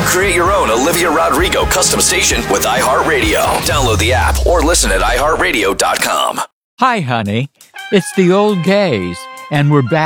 Create your own Olivia Rodrigo custom station with iHeartRadio. Download the app or listen at iHeartRadio.com. Hi, honey. It's the old gays, and we're back.